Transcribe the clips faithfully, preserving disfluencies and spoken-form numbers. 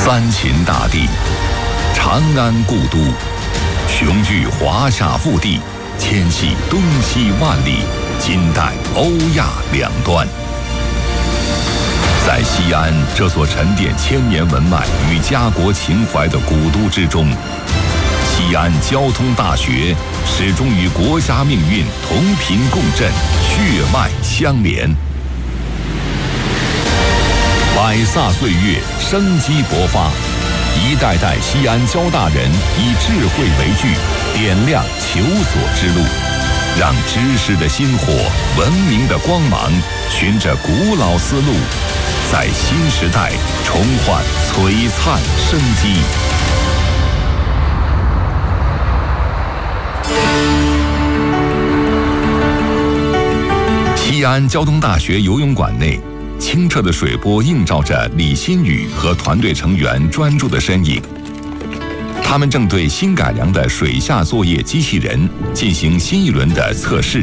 三秦大地，长安故都，雄踞华夏腹地，牵系东西万里，今代欧亚两端。在西安这所沉淀千年文脉与家国情怀的古都之中，西安交通大学始终与国家命运同频共振，血脉相连。百飒岁月，生机勃发，一代代西安交大人以智慧为炬，点亮求索之路，让知识的薪火、文明的光芒，循着古老思路，在新时代重焕璀璨生机。西安交通大学游泳馆内，清澈的水波映照着李新宇和团队成员专注的身影。他们正对新改良的水下作业机器人进行新一轮的测试。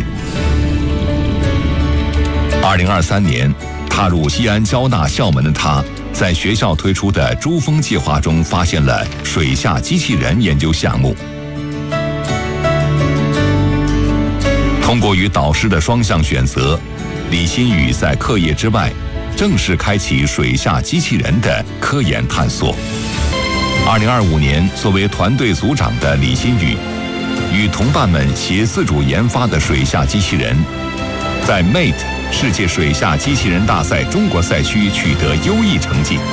二零二三年，踏入西安交大校门的他，在学校推出的珠峰计划中发现了水下机器人研究项目。通过与导师的双向选择，李新宇在课业之外正式开启水下机器人的科研探索。二零二五年，作为团队组长的李新宇，与同伴们携自主研发的水下机器人，在 M A T E 世界水下机器人大赛中国赛区取得优异成绩。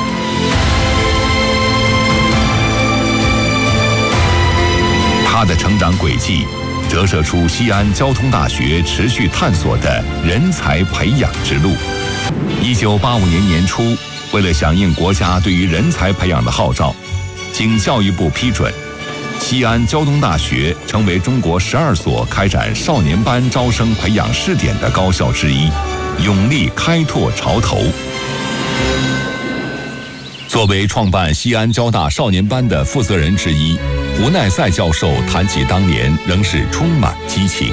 他的成长轨迹折射出西安交通大学持续探索的人才培养之路。一九八五年年初，为了响应国家对于人才培养的号召，经教育部批准，西安交通大学成为中国十二所开展少年班招生培养试点的高校之一，勇立开拓潮头。作为创办西安交大少年班的负责人之一，胡耐赛教授谈起当年仍是充满激情。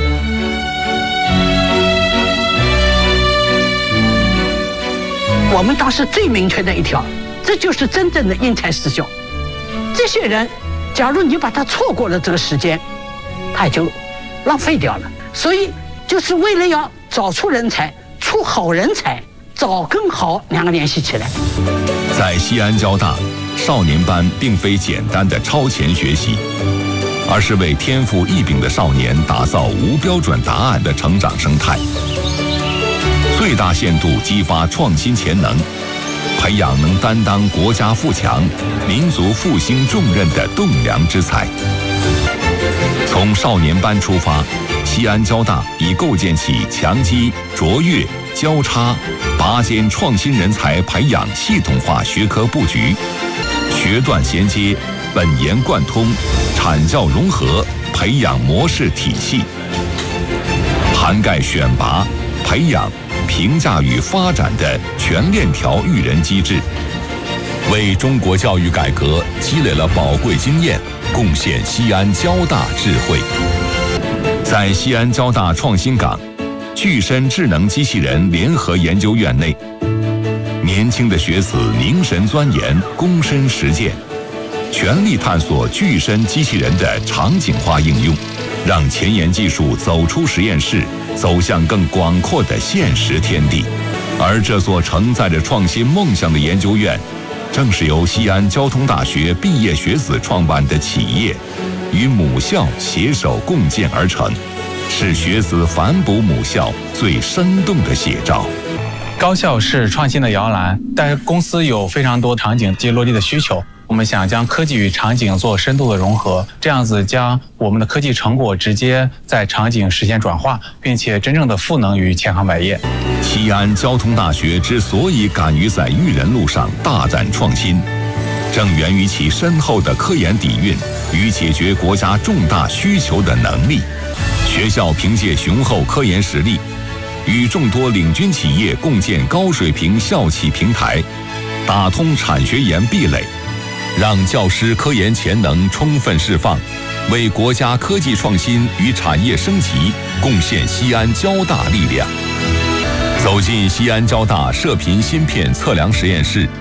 我们当时最明确的一条，这就是真正的因材施教。这些人，假如你把他错过了这个时间，他就浪费掉了。所以就是为了要找出人才，出好人才，早跟好两个联系起来。 在西安交大，少年班并非简单的超前学习，而是为天赋异禀的少年打造无标准答案的成长生态，最大限度激发创新潜能，培养能担当国家富强、民族复兴重任的栋梁之才。从少年班出发，西安交大已构建起强基、卓越、交叉、拔尖创新人才培养系统化学科布局，学段衔接、本研贯通、产教融合培养模式体系，涵盖选拔、培养、评价与发展的全链条育人机制，为中国教育改革积累了宝贵经验，贡献西安交大智慧。在西安交大创新岗具身智能机器人联合研究院内，年轻的学子凝神钻研，躬身实践，全力探索具身机器人的场景化应用，让前沿技术走出实验室，走向更广阔的现实天地。而这所承载着创新梦想的研究院，正是由西安交通大学毕业学子创办的企业，与母校携手共建而成，是学子反哺母校最生动的写照。 高校是创新的摇篮，但是公司有非常多场景及落地的需求，我们想将科技与场景做深度的融合，这样子将我们的科技成果直接在场景实现转化，并且真正的赋能于千行百业。 西安交通大学之所以敢于在育人路上大胆创新，正源于其深厚的科研底蕴与解决国家重大需求的能力。学校凭借雄厚科研实力，与众多领军企业共建高水平校企平台，打通产学研壁垒，让教师科研潜能充分释放，为国家科技创新与产业升级贡献西安交大力量。走进西安交大射频芯片测量实验室，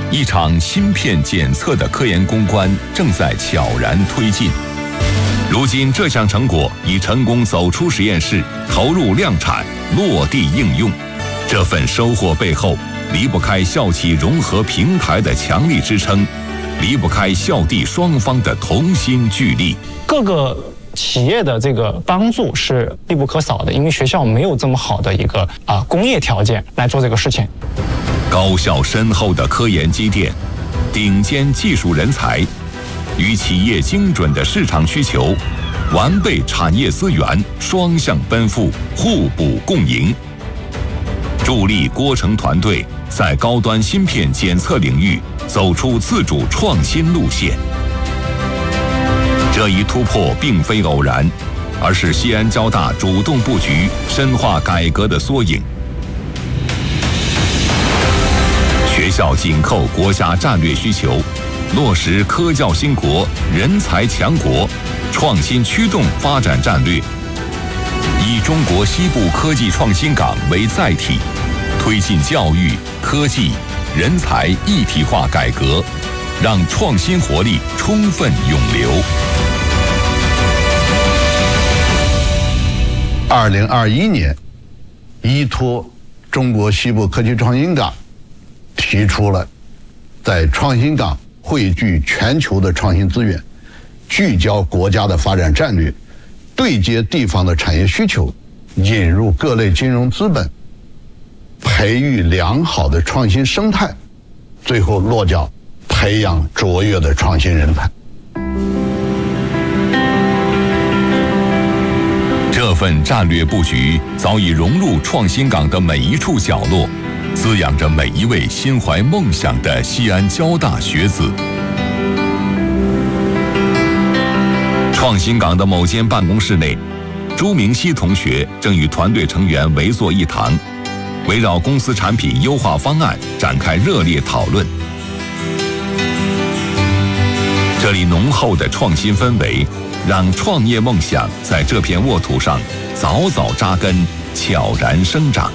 一场芯片检测的科研攻关正在悄然推进。如今，这项成果已成功走出实验室，投入量产，落地应用。这份收获背后，离不开校企融合平台的强力支撑，离不开校地双方的同心聚力。 各个企业的这个帮助是必不可少的，因为学校没有这么好的一个啊工业条件来做这个事情。 高效深厚的科研积淀，顶尖技术人才，与企业精准的市场需求，完备产业资源，双向奔赴，互补共赢，助力郭城团队在高端芯片检测领域走出自主创新路线。这一突破并非偶然，而是西安交大主动布局、深化改革的缩影。学校紧扣国家战略需求，落实科教兴国、人才强国、创新驱动发展战略，以中国西部科技创新港为载体，推进教育、科技、人才一体化改革，让创新活力充分涌流。 二零二一年，依托中国西部科技创新港，提出了在创新港汇聚全球的创新资源，聚焦国家的发展战略，对接地方的产业需求，引入各类金融资本，培育良好的创新生态，最后落脚培养卓越的创新人才。 这份战略布局早已融入创新港的每一处角落，滋养着每一位心怀梦想的西安交大学子。创新港的某间办公室内，朱明熙同学正与团队成员围坐一堂，围绕公司产品优化方案展开热烈讨论。这里浓厚的创新氛围，让创业梦想在这片沃土上早早扎根，悄然生长。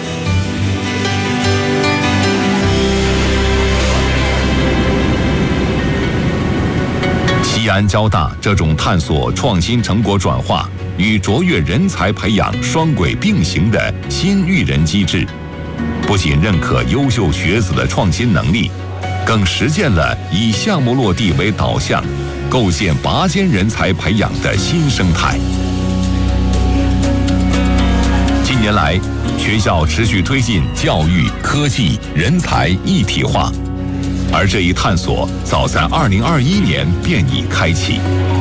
西安交大这种探索创新成果转化与卓越人才培养双轨并行的新育人机制，不仅认可优秀学子的创新能力，更实践了以项目落地为导向，构建拔尖人才培养的新生态。近年来，学校持续推进教育、科技、人才一体化，而这一探索早在二零二一年便已开启。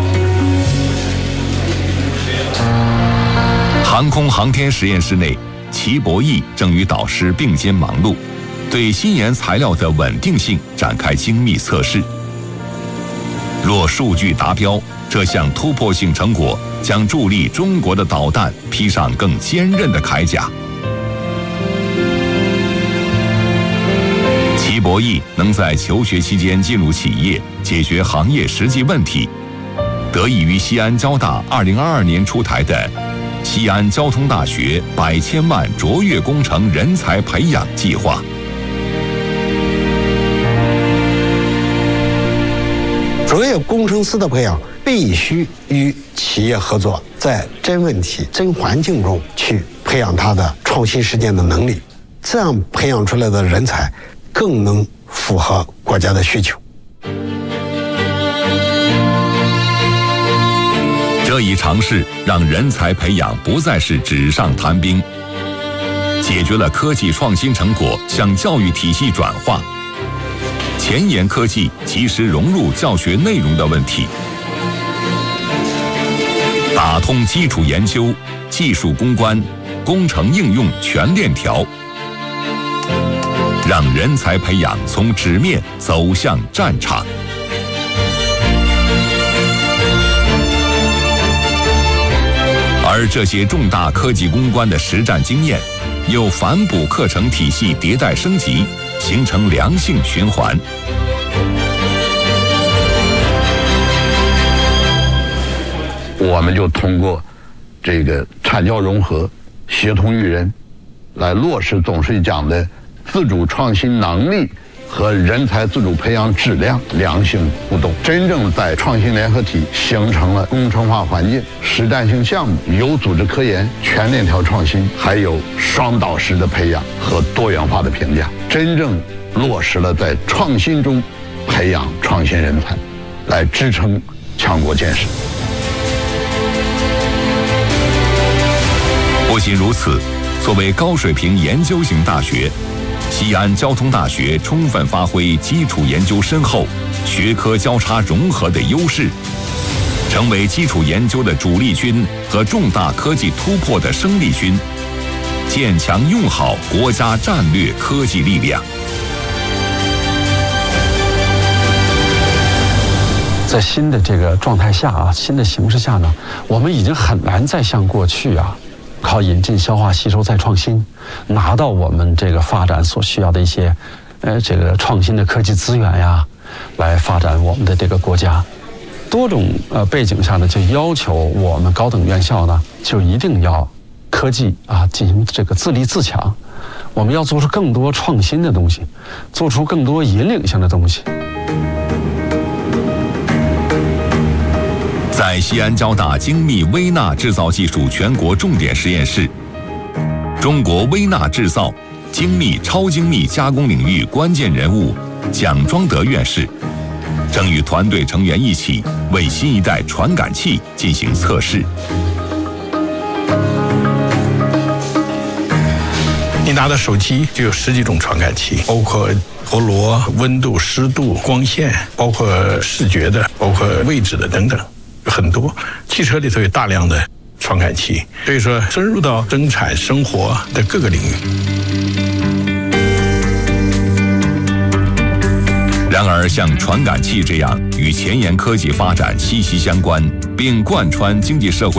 航空航天实验室内，齐博义正与导师并肩忙碌，对新研材料的稳定性展开精密测试。若数据达标，这项突破性成果将助力中国的导弹披上更坚韧的铠甲。齐博义能在求学期间进入企业，解决行业实际问题，得益于西安交大二零二二年出台的西安交通大学百千万卓越工程人才培养计划。 卓越工程师的培养必须与企业合作，在真问题、真环境中去培养他的创新实践的能力，这样培养出来的人才更能符合国家的需求。 这一尝试让人才培养不再是纸上谈兵，解决了科技创新成果向教育体系转化、前沿科技及时融入教学内容的问题，打通基础研究、技术攻关、工程应用全链条，让人才培养从纸面走向战场。而这些重大科技攻关的实战经验，又反哺课程体系迭代升级，形成良性循环。 我们就通过这个产教融合、协同育人，来落实总书记讲的自主创新能力和人才自主培养质量良性互动，真正在创新联合体形成了工程化环境、实战性项目、有组织科研、全链条创新，还有双导师的培养和多元化的评价，真正落实了在创新中培养创新人才，来支撑强国建设。 不仅如此，作为高水平研究型大学，西安交通大学充分发挥基础研究深厚、学科交叉融合的优势，成为基础研究的主力军和重大科技突破的生力军，建强用好国家战略科技力量。 在新的这个状态下啊，新的形势下呢，我们已经很难再像过去啊，靠引进、消化、吸收再创新，拿到我们这个发展所需要的一些，呃，这个创新的科技资源呀，来发展我们的这个国家。多种呃背景下呢，就要求我们高等院校呢，就一定要科技啊进行这个自立自强，我们要做出更多创新的东西，做出更多引领性的东西。 在西安交大精密微纳制造技术全国重点实验室，中国微纳制造、精密、超精密加工领域关键人物蒋庄德院士，正与团队成员一起为新一代传感器进行测试。 你拿到手机就有十几种传感器，包括陀螺、温度、湿度、光线，包括视觉的，包括位置的等等。很多汽车里头有大量的传感器，所以说深入到生产生活的各个领域。 然而，像传感器这样与前沿科技发展息息相关，并贯穿经济社会